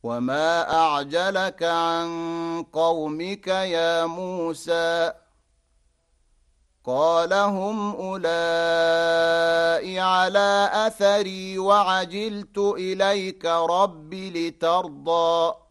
وما أعجلك عن قومك يا موسى قال هم أولئك على أثري وعجلت إليك رب لترضى